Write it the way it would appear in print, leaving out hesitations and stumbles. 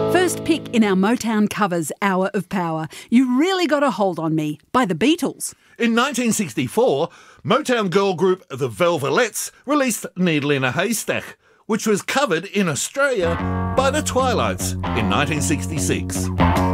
First pick in our Motown Covers Hour of Power, You Really Got a Hold on Me by the Beatles. In 1964, Motown girl group The Velvelettes released Needle in a Haystack, which was covered in Australia by the Twilights in 1966.